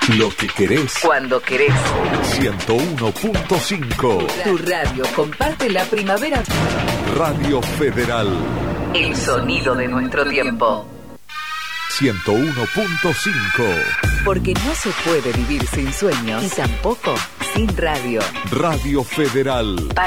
Lo que querés. Cuando querés. 101.5. Tu radio comparte la primavera. Radio Federal. El sonido de nuestro tiempo. 101.5. Porque no se puede vivir sin sueños y tampoco sin radio. Radio Federal.